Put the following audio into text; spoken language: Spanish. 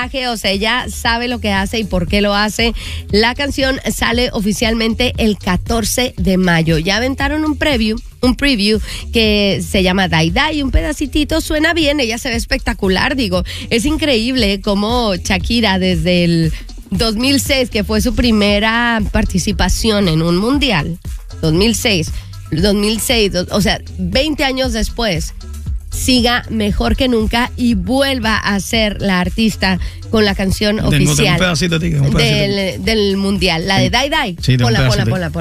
maquillaje, o sea, ella sabe lo que hace y por qué lo hace. La canción sale oficialmente el 14 de mayo. Ya aventaron un preview que se llama Die Die, un pedacitito, suena bien, ella se ve espectacular, digo, es increíble cómo Shakira desde el 2006, que fue su primera participación en un mundial, 2006, o sea, 20 años después, siga mejor que nunca y vuelva a ser la artista con la canción oficial un pedacito, del mundial, la de Die Die. Sí, Ponla.